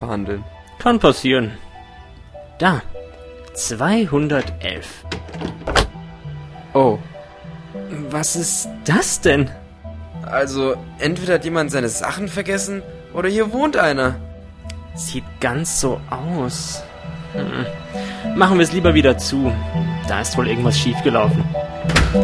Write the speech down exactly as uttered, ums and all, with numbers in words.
verhandeln. Kann passieren. Da. zweihundertelf. Oh, Was ist das denn? also entweder hat jemand seine Sachen vergessen oder hier wohnt einer. Sieht ganz so aus. Hm. Machen wir es lieber wieder zu. Da ist wohl irgendwas schiefgelaufen.